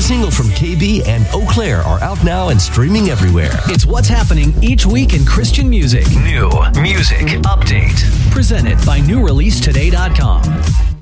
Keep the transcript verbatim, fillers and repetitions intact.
single from K B and Eau Claire are out now and streaming everywhere. It's what's happening each week in Christian music. New Music Update. Presented by new release today dot com.